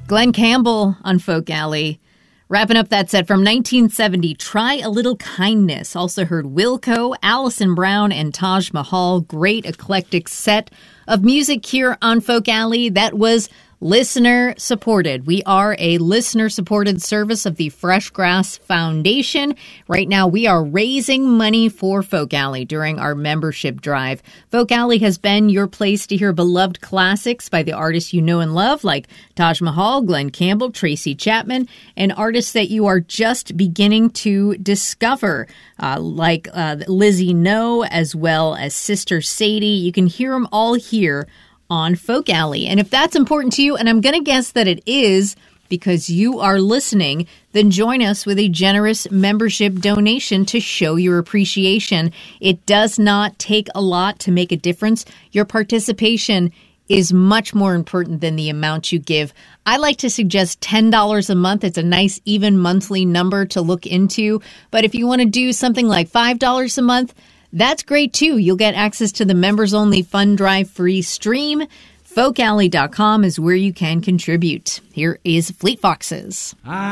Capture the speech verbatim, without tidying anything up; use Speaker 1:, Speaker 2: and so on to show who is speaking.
Speaker 1: Glenn Campbell on Folk Alley. Wrapping up that set from nineteen seventy, Try a Little Kindness. Also heard Wilco, Alison Brown, and Taj Mahal. Great eclectic set of music here on Folk Alley. That was listener supported. We are a listener supported service of the Fresh Grass Foundation. Right now we are raising money for Folk Alley during our membership drive. Folk Alley has been your place to hear beloved classics by the artists you know and love, like Taj Mahal, Glenn Campbell, Tracy Chapman, and artists that you are just beginning to discover, uh, like uh, Lizzie No, as well as Sister Sadie. You can hear them all here on Folk Alley. And if that's important to you, and I'm going to guess that it is because you are listening, then join us with a generous membership donation to show your appreciation. It does not take a lot to make a difference. Your participation is much more important than the amount you give. I like to suggest ten dollars a month. It's a nice, even monthly number to look into. But if you want to do something like five dollars a month, that's great, too. You'll get access to the members-only Fund Drive free stream. folk alley dot com is where you can contribute. Here is Fleet Foxes.